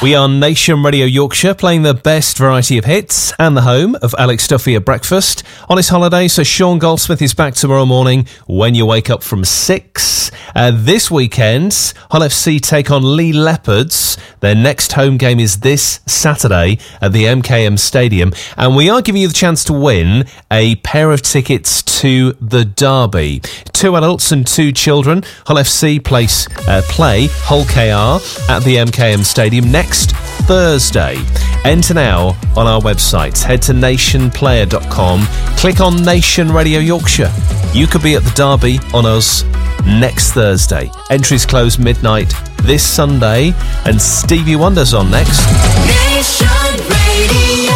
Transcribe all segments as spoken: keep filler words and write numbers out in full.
We are Nation Radio Yorkshire, playing the best variety of hits and the home of Alex Duffy at breakfast. On his holiday, so Sean Goldsmith is back tomorrow morning when you wake up from six. Uh, this weekend, Hull F C take on Lee Leopards. Their next home game is this Saturday at the M K M Stadium. And we are giving you the chance to win a pair of tickets to the derby. Two adults and two children. Hull F C place, uh, play Hull K R at the M K M Stadium next Thursday. Enter now on our website. Head to nation player dot com. Click on Nation Radio Yorkshire. You could be at the derby on us next Thursday. Entries close midnight this Sunday, and Stevie Wonder's on next. Nation Radio.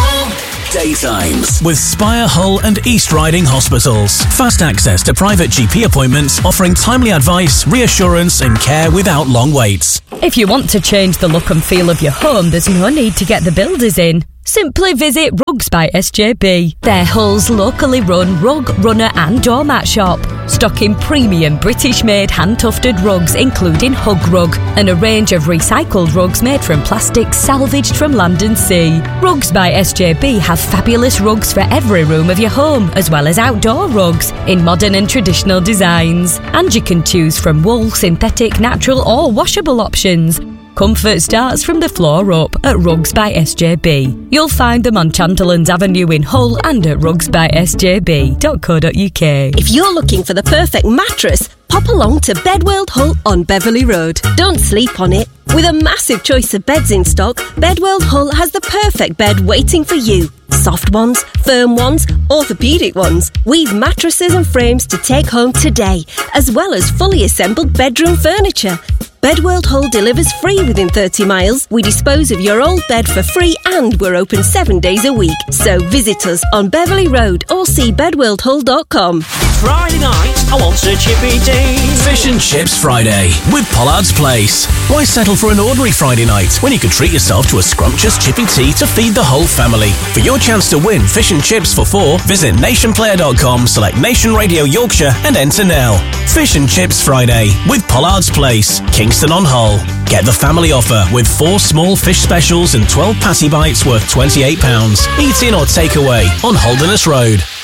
Daytimes with Spire, Hull and East Riding Hospitals. Fast access to private G P appointments, offering timely advice, reassurance and care without long waits. If you want to change the look and feel of your home, there's no need to get the builders in. Simply visit Rugs by S J B. They're Hull's locally run rug, runner and doormat shop, stocking premium British-made hand-tufted rugs, including Hug Rug, and a range of recycled rugs made from plastic salvaged from land and sea. Rugs by S J B have fabulous rugs for every room of your home, as well as outdoor rugs in modern and traditional designs. And you can choose from wool, synthetic, natural or washable options. Comfort starts from the floor up at Rugs by S J B. You'll find them on Chanterlands Avenue in Hull and at rugs by s j b dot co dot u k. If you're looking for the perfect mattress, pop along to Bedworld Hull on Beverley Road. Don't sleep on it. With a massive choice of beds in stock, Bedworld Hull has the perfect bed waiting for you. Soft ones, firm ones, orthopaedic ones. We've mattresses and frames to take home today, as well as fully assembled bedroom furniture. Bedworld Hull delivers free within thirty miles. We dispose of your old bed for free and we're open seven days a week. So visit us on Beverley Road or see bedworld hull dot com. Friday night, I want a chippy tea. Fish and Chips Friday with Pollard's Place. Why settle for an ordinary Friday night when you can treat yourself to a scrumptious chippy tea to feed the whole family? For your chance to win fish and chips for four, visit nation player dot com, select Nation Radio Yorkshire and enter now. Fish and Chips Friday with Pollard's Place, Kingston on Hull. Get the family offer with four small fish specials and twelve patty bites worth twenty-eight pounds. Eat in or take away on Holderness Road.